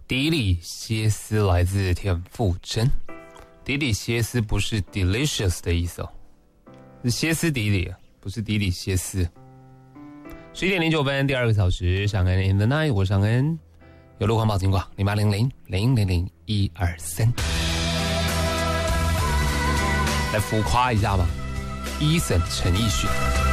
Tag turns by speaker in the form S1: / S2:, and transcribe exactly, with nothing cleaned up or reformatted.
S1: 迪里歇斯来自田馥甄，迪里歇斯不是 delicious 的意思哦，是歇斯底里，不是迪里歇斯。十一点零九分，第二个小时，尚恩 in the night， 我尚恩，有路环保警广零八零零零零零一二三，来浮夸一下吧，Eason 陈奕迅。